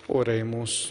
Oremos.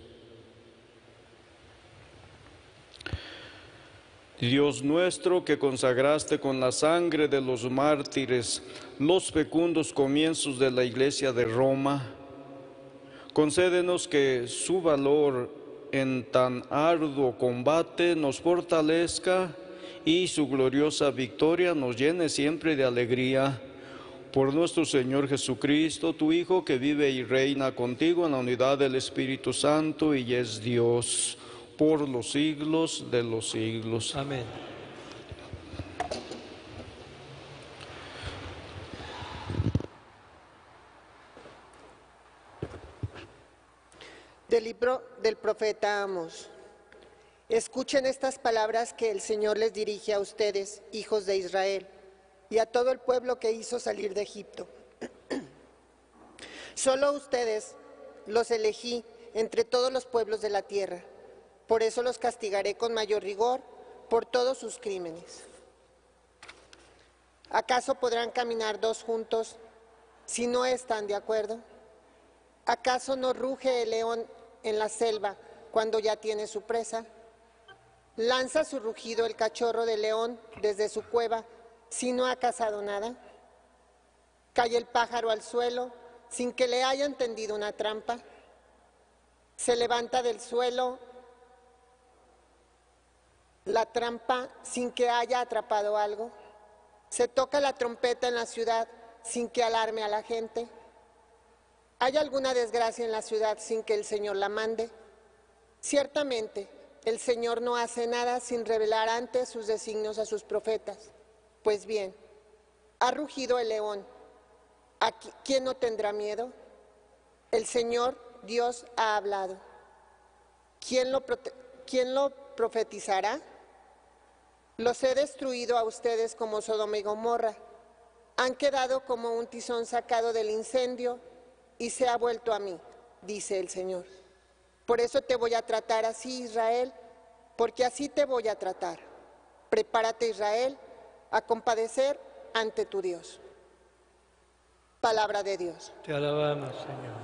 Dios nuestro, que consagraste con la sangre de los mártires los fecundos comienzos de la Iglesia de Roma, concédenos que su valor en tan arduo combate nos fortalezca y su gloriosa victoria nos llene siempre de alegría. Por nuestro Señor Jesucristo, tu Hijo, que vive y reina contigo en la unidad del Espíritu Santo y es Dios por los siglos de los siglos. Amén. Del libro del profeta Amos. Escuchen estas palabras que el Señor les dirige a ustedes, hijos de Israel, y a todo el pueblo que hizo salir de Egipto. Solo ustedes los elegí entre todos los pueblos de la tierra. Por eso los castigaré con mayor rigor por todos sus crímenes. ¿Acaso podrán caminar dos juntos si no están de acuerdo? ¿Acaso no ruge el león en la selva cuando ya tiene su presa? ¿Lanza su rugido el cachorro de león desde su cueva si no ha cazado nada? ¿Cae el pájaro al suelo sin que le hayan tendido una trampa? ¿Se levanta del suelo la trampa sin que haya atrapado algo? ¿Se toca la trompeta en la ciudad sin que alarme a la gente? ¿Hay alguna desgracia en la ciudad sin que el Señor la mande? Ciertamente, el Señor no hace nada sin revelar antes sus designios a sus profetas. Pues bien, ha rugido el león. ¿A quién no tendrá miedo? El Señor Dios ha hablado. ¿Quién lo profetizará? Los he destruido a ustedes como Sodoma y Gomorra. Han quedado como un tizón sacado del incendio y se ha vuelto a mí, dice el Señor. Por eso te voy a tratar así, Israel, porque así te voy a tratar. Prepárate, Israel, a compadecer ante tu Dios. Palabra de Dios. Te alabamos, Señor.